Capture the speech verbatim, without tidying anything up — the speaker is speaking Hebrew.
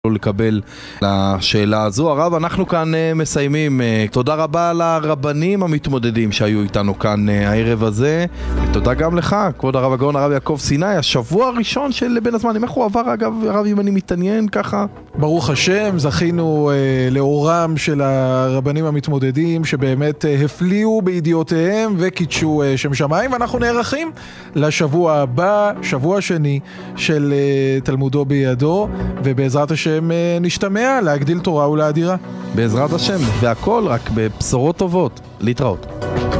לא לקבל לשאלה הזו. הרב, אנחנו כאן מסיימים. תודה רבה לרבנים המתמודדים שהיו איתנו כאן הערב הזה, ותודה גם לך, כבוד הרב הגאון הרב יעקב סיני. השבוע הראשון של בין הזמנים, איך הוא עבר אגב, הרב, אם אני מתעניין ככה? ברוך השם, זכינו אה, לאורם של הרבנים המתמודדים שבאמת אה, הפליאו בידיעותיהם וקידשו אה, שם שמיים, ואנחנו נערכים לשבוע הבא, שבוע שני של אה, תלמודו בידו, ובעזרת השם אה, נשתמע להגדיל תורה ולאדירה. בעזרת השם, והכל רק בבשורות טובות. להתראות.